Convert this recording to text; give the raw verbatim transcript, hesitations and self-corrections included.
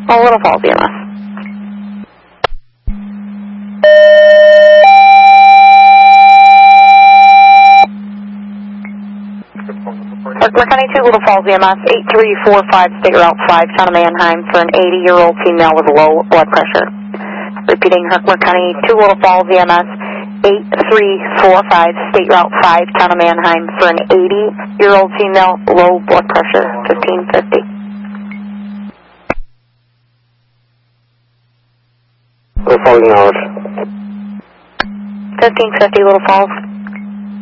Oh, Little Falls E M S. Herkimer County two, Little Falls E M S, eight three four five, State Route five, Town of Manheim, for an eighty-year-old female with low blood pressure. Repeating, Herkimer County two, Little Falls E M S, eight three four five, State Route five, Town of Manheim, for an eighty-year-old female, low blood pressure, fifteen fifty. Little Falls, hours. fifteen fifty, Little Falls.